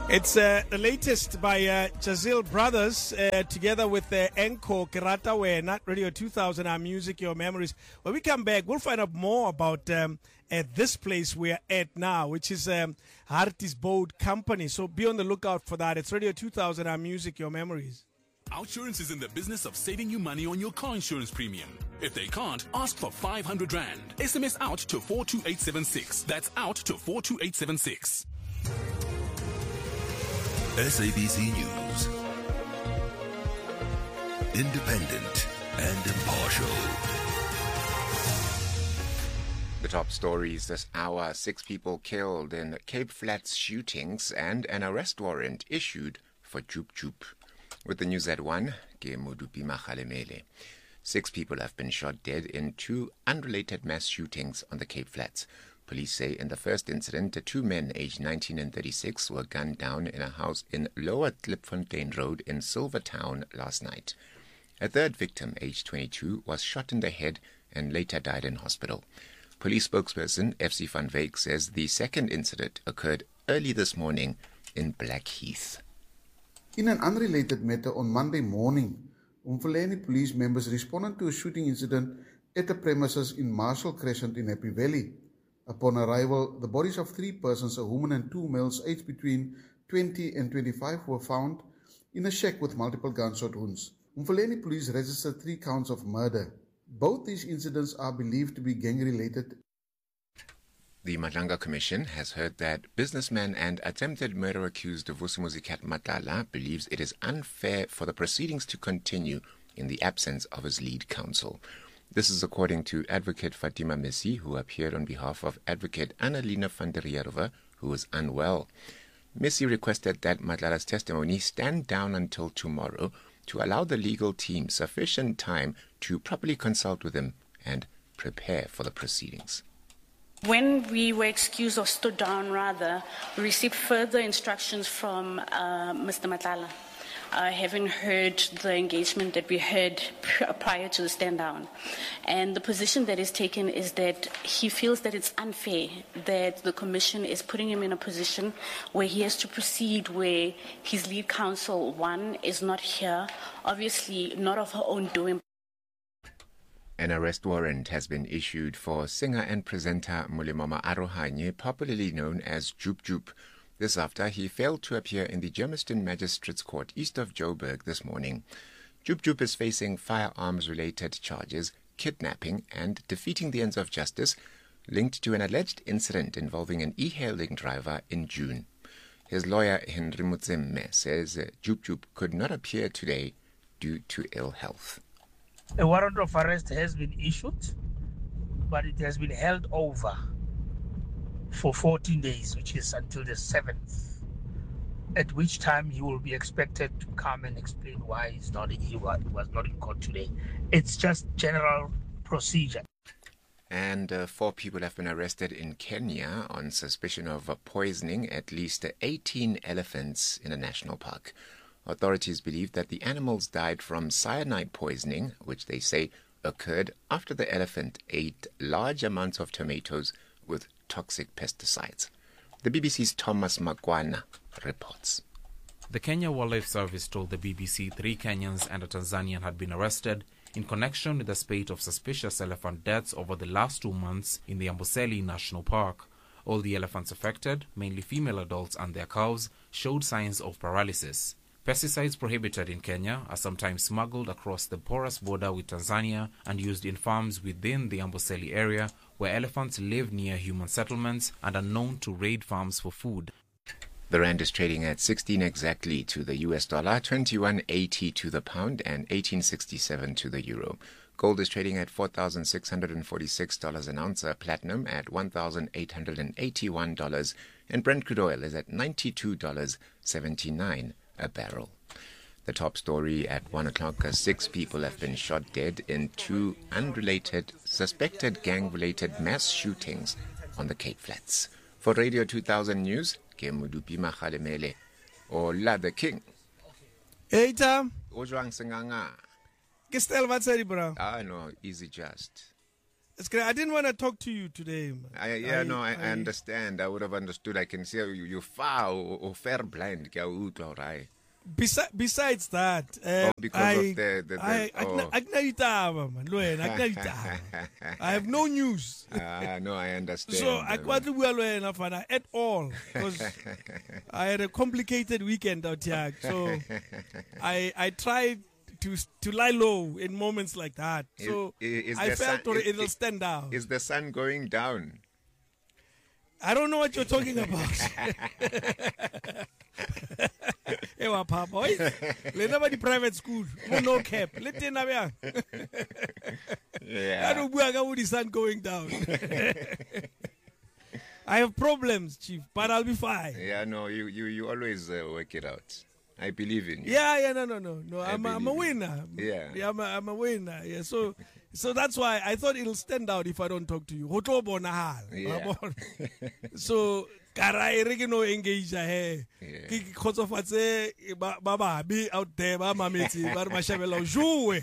It's the latest by Jazil Brothers, together with Enko Kirata Wena, Radio 2000, Our Music, Your Memories. When we come back, we'll find out more about this place we're at now, which is Hartbeespoort Company. So be on the lookout for that. It's Radio 2000, Our Music, Your Memories. Outsurance is in the business of saving you money on your car insurance premium. If they can't, ask for 500 Rand. SMS out to 42876. That's out to 42876. SABC News. Independent and impartial. The top stories this hour: 6 people killed in Cape Flats shootings and an arrest warrant issued for Joop Joop. With the news at 1, ke Modupi Makgalemele. 6 people have been shot dead in 2 unrelated mass shootings on the Cape Flats. Police say in the first incident, 2 men aged 19 and 36 were gunned down in a house in Lower Klipfontein Road in Silvertown last night. A third victim, aged 22, was shot in the head and later died in hospital. Police spokesperson FC van Wyk says the second incident occurred early this morning in Blackheath. In an unrelated matter, on Monday morning, Umfuleni police members responded to a shooting incident at the premises in Marshall Crescent in Happy Valley. Upon arrival, the bodies of 3 persons, a woman and 2 males aged between 20 and 25, were found in a shack with multiple gunshot wounds. Umfuleni police registered 3 counts of murder. Both these incidents are believed to be gang-related. The Madlanga Commission has heard that businessman and attempted murder accused Vusimuzi Matlala believes it is unfair for the proceedings to continue in the absence of his lead counsel. This is according to Advocate Fatima Messi, who appeared on behalf of Advocate Annalena van der Heerwe, who is unwell. Messi requested that Matlala's testimony stand down until tomorrow to allow the legal team sufficient time to properly consult with him and prepare for the proceedings. When we were excused or stood down, rather, we received further instructions from Mr. Matlala, having heard the engagement that we had prior to the stand down. And the position that is taken is that he feels that it's unfair that the Commission is putting him in a position where he has to proceed where his lead counsel, one, is not here, obviously not of her own doing. An arrest warrant has been issued for singer and presenter Molemama Arohanye, popularly known as Joop Joop. This after he failed to appear in the Germiston Magistrates Court east of Joburg this morning. Joop Joop is facing firearms-related charges, kidnapping and defeating the ends of justice, linked to an alleged incident involving an e-hailing driver in June. His lawyer, Henry Mutsemme, says Joop Joop could not appear today due to ill health. A warrant of arrest has been issued, but it has been held over for 14 days, which is until the 7th, at which time he will be expected to come and explain why he was not in court today. It's just general procedure. And 4 people have been arrested in Kenya on suspicion of poisoning at least 18 elephants in a national park. Authorities believe that the animals died from cyanide poisoning, which they say occurred after the elephant ate large amounts of tomatoes with toxic pesticides. The BBC's Thomas Makwana reports. The Kenya Wildlife Service told the BBC 3 Kenyans and a Tanzanian had been arrested in connection with a spate of suspicious elephant deaths over the last 2 months in the Amboseli National Park. All the elephants affected, mainly female adults and their cows, showed signs of paralysis. Pesticides prohibited in Kenya are sometimes smuggled across the porous border with Tanzania and used in farms within the Amboseli area where elephants live near human settlements and are known to raid farms for food. The rand is trading at 16 exactly to the US dollar, 21.80 to the pound and 18.67 to the euro. Gold is trading at $4,646 an ounce, platinum at $1,881 and Brent crude oil is at $92.79 a barrel. The top story at 1 o'clock: 6 people have been shot dead in 2 unrelated, suspected gang-related mass shootings on the Cape Flats. For Radio 2000 News, ke Modupi Makgalemele. Ola the King. Hey, Tom. O jwang senganga? Ke stel wat sê die bro? No, easy just. It's great. I didn't want to talk to you today, man. I understand. I would have understood. I can see you far or fair blind. Besides that, because of the I have no news. No, I understand. So I can't do enough at all because I had a complicated weekend out here. So I tried to lie low in moments like that. So I felt it'll stand out. Is the sun going down? I don't know what you're talking about. Ewa papa, le na ba di private school, no cap. Let tena bya. Yeah. I don't bua ka the sun going down. I have problems, Chief, but I'll be fine. Yeah, no, you always work it out. I believe in you. Yeah, no. I'm a winner. Yeah. I'm a winner. Yeah, so that's why I thought it'll stand out if I don't talk to you. Yeah. So Karai re no engage here. Ke khotsofatse ba babi out there ba mametse ba re mashabela joue.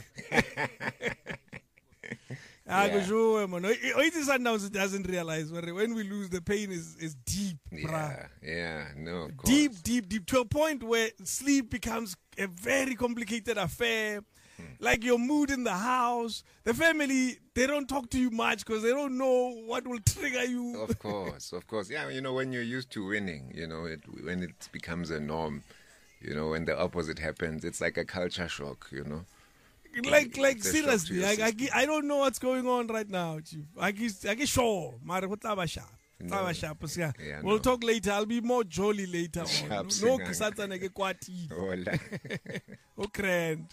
It doesn't realize when we lose, the pain is deep. Yeah, no, of course. Deep to a point where sleep becomes a very complicated affair. Like your mood in the house, the family, they don't talk to you much because they don't know what will trigger you. Of course. Yeah, when you're used to winning, when it becomes a norm, when the opposite happens, it's like a culture shock, Like seriously, I don't know what's going on right now, Chief. I get sure. We'll talk later. I'll be more jolly later on. No kisatana ke kwati. Okay.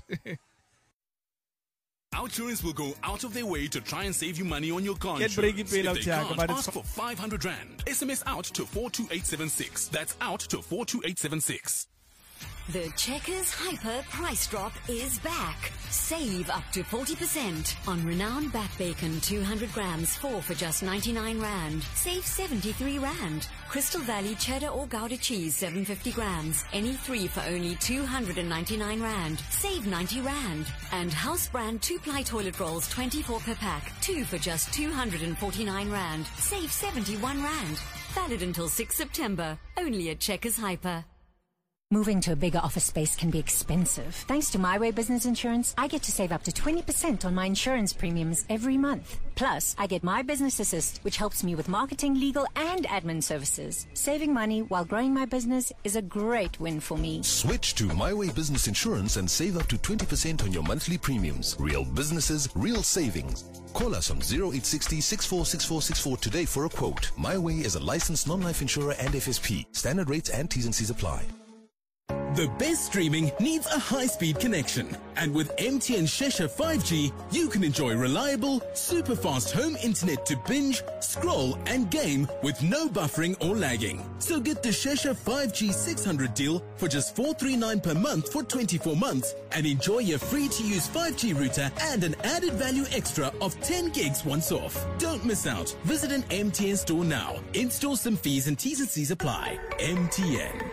Outsurance will go out of their way to try and save you money on your car Get insurance. breaky pay out If they here, can't, but it's ask for 500 Rand. SMS out to 42876. That's out to 42876. The Checkers Hyper price drop is back. Save up to 40% on renowned back bacon 200 grams, 4 for just 99 Rand. Save 73 Rand. Crystal Valley cheddar or Gouda cheese 750 grams, any 3 for only 299 Rand. Save 90 Rand. And House brand 2-ply toilet rolls 24 per pack, 2 for just 249 Rand. Save 71 Rand. Valid until 6 September. Only at Checkers Hyper. Moving to a bigger office space can be expensive. Thanks to My Way Business Insurance, I get to save up to 20% on my insurance premiums every month. Plus, I get My Business Assist, which helps me with marketing, legal, and admin services. Saving money while growing my business is a great win for me. Switch to My Way Business Insurance and save up to 20% on your monthly premiums. Real businesses, real savings. Call us on 0860 646464 today for a quote. My Way is a licensed non-life insurer and FSP. Standard rates and T's and C's apply. The best streaming needs a high-speed connection. And with MTN Shesha 5G, you can enjoy reliable, super-fast home internet to binge, scroll, and game with no buffering or lagging. So get the Shesha 5G 600 deal for just $439 per month for 24 months and enjoy your free-to-use 5G router and an added value extra of 10 gigs once off. Don't miss out. Visit an MTN store now. In-store SIM fees and T's and C's apply. MTN.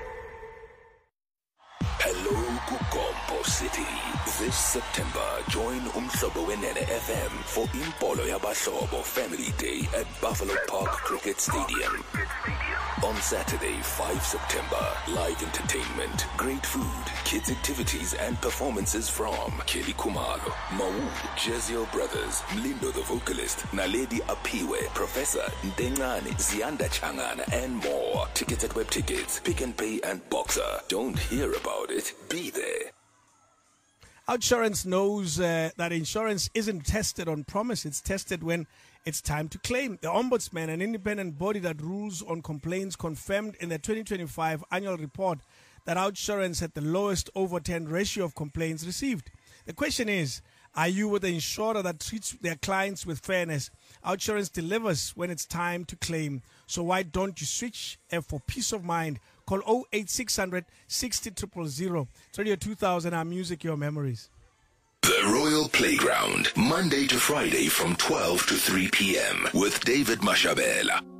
Hello, Kukompo City. This September, join Umhlobo Wenene FM for Impolo Yabahlobo Family Day at Buffalo Park Cricket Stadium. On Saturday, 5 September, live entertainment, great food, kids activities and performances from Kelly Kumalo, Mawu, Jezio Brothers, Mlindo the vocalist, Naledi Apiwe, Professor Ndengane, Zianda Changana, and more. Tickets at Web Tickets, Pick and Pay and Boxer. Don't hear about it, be there. Outsurance knows that insurance isn't tested on promise. It's tested when it's time to claim. The Ombudsman, an independent body that rules on complaints, confirmed in the 2025 annual report that Outsurance had the lowest overturned ratio of complaints received. The question is, are you with the insurer that treats their clients with fairness? Outsurance delivers when it's time to claim. So why don't you switch for peace of mind? Call 08600 60 000. It's Radio 2000, our music, your memories. The Royal Playground, Monday to Friday from 12 to 3 p.m. with David Mashabela.